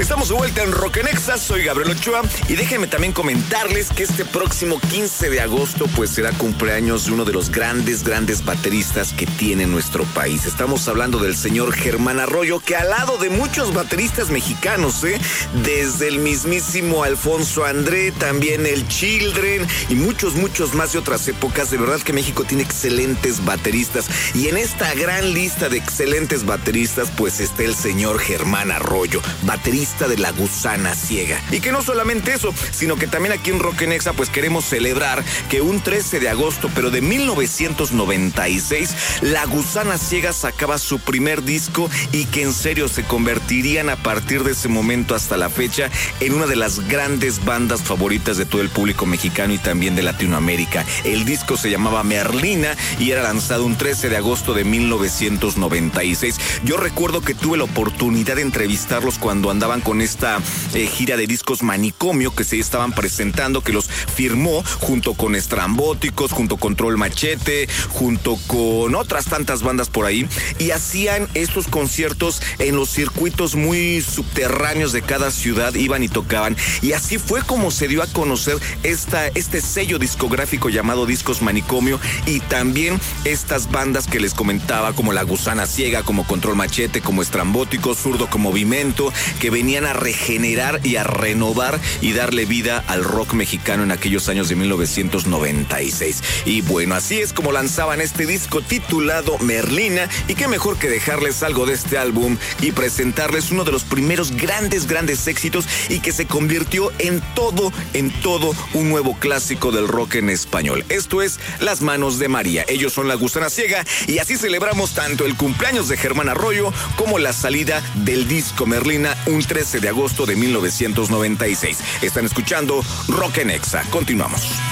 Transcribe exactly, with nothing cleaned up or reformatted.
Estamos de vuelta en Rock en Exa, soy Gabriel Ochoa y déjenme también comentarles que este próximo quince de agosto pues será cumpleaños de uno de los grandes, grandes bateristas que tiene nuestro país. Estamos hablando del señor Germán Arroyo, que al lado de muchos bateristas mexicanos, ¿eh? desde el mismísimo Alfonso André, también el Children y muchos, muchos más de otras épocas. De verdad que México tiene excelentes bateristas y en esta gran lista de excelentes bateristas pues está el señor Germán Arroyo, baterista de La Gusana Ciega. Y que no solamente eso, sino que también aquí en Rock en Exa pues queremos celebrar que un trece de agosto, pero de mil novecientos noventa y seis, La Gusana Ciega sacaba su primer disco y que en serio se convertirían a partir de ese momento hasta la fecha en una de las grandes bandas favoritas de todo el público mexicano y también de Latinoamérica. El disco se llamaba Merlina y era lanzado un trece de agosto de mil novecientos noventa y seis. Yo recuerdo que tuve la oportunidad de entrevistarlos cuando andaban con esta eh, gira de discos Manicomio que se estaban presentando, que los firmó junto con Estrambóticos, junto con Troll Machete, junto con otras tantas bandas por ahí, y hacían estos conciertos en los circuitos muy subterráneos de cada ciudad, iban y tocaban, y así fue como se dio a conocer esta, este sello discográfico llamado Discos Manicomio, y también estas bandas que les comentaba, como La Gusana Ciega, como Control Machete, como Estrambóticos, Zurdo con Movimiento, que venían a regenerar y a renovar y darle vida al rock mexicano en aquellos años de mil novecientos noventa y seis. Y bueno, así es como lanzaban este disco titulado Merlina, y qué mejor que dejarles algo de este álbum y presentarles uno de los primeros grandes, grandes éxitos y que se convirtió en todo, en todo un nuevo clásico del rock en español. Esto es Las Manos de María. Ellos son La Gusana Ciega y así celebramos tanto el cumpleaños de Germán Arroyo como la salida del disco Merlina un trece de agosto de mil novecientos noventa y seis. Están escuchando Rock en Exa. Continuamos.